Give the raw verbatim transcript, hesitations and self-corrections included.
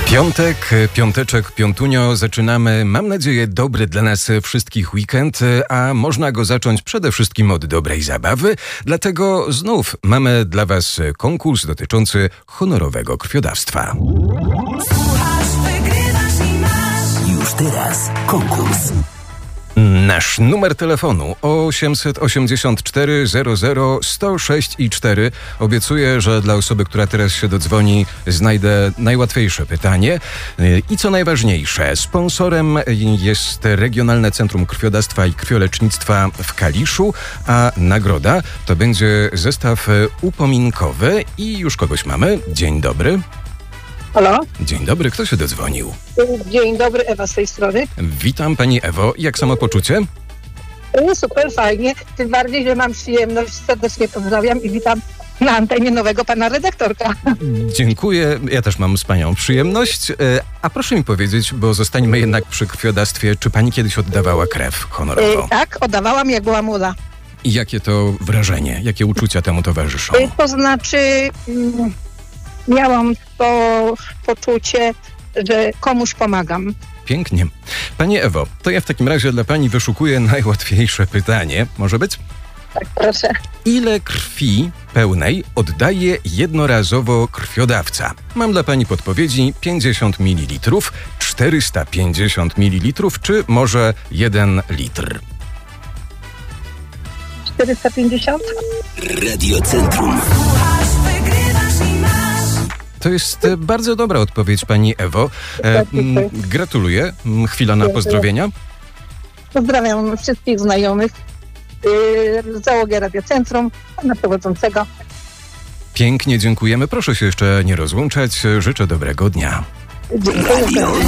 Piątek, piąteczek, piątunio. Zaczynamy, mam nadzieję, dobry dla nas wszystkich weekend, a można go zacząć przede wszystkim od dobrej zabawy. Dlatego znów mamy dla was konkurs dotyczący honorowego krwiodawstwa. Słuchasz, wygrywasz i masz. Już teraz konkurs. Nasz numer telefonu osiemset osiemdziesiąt cztery zero zero sto sześć i cztery. Obiecuję, że dla osoby, która teraz się dodzwoni, znajdę najłatwiejsze pytanie. I co najważniejsze, sponsorem jest Regionalne Centrum Krwiodawstwa i Krwiolecznictwa w Kaliszu, a nagroda to będzie zestaw upominkowy i już kogoś mamy. Dzień dobry. Halo? Dzień dobry, kto się dodzwonił? Dzień dobry, Ewa z tej strony. Witam pani Ewo, jak samopoczucie? Super, fajnie. Tym bardziej, że mam przyjemność. Serdecznie pozdrawiam i witam na antenie nowego pana redaktorka. Dziękuję, ja też mam wspaniałą przyjemność. A proszę mi powiedzieć, bo zostańmy jednak przy krwiodawstwie, czy pani kiedyś oddawała krew honorowo? E, tak, oddawałam jak była młoda. I jakie to wrażenie, jakie uczucia temu towarzyszą? E, to znaczy, mm, miałam to poczucie, że komuś pomagam. Pięknie. Pani Ewo, to ja w takim razie dla pani wyszukuję najłatwiejsze pytanie. Może być? Tak, proszę. Ile krwi pełnej oddaje jednorazowo krwiodawca? Mam dla pani podpowiedzi: pięćdziesiąt mililitrów, czterysta pięćdziesiąt mililitrów, czy może jeden litr? czterysta pięćdziesiąt? Radiocentrum. Słuchasz, wygrywasz i masz. To jest e, bardzo dobra odpowiedź, pani Ewo. E, Tak, m, dziękuję. gratuluję. M, Chwila na Dziękuję. pozdrowienia. Pozdrawiam wszystkich znajomych, yy, załogę Radiocentrum, pana prowadzącego. Pięknie dziękujemy. Proszę się jeszcze nie rozłączać. Życzę dobrego dnia. Dziękuję. Radio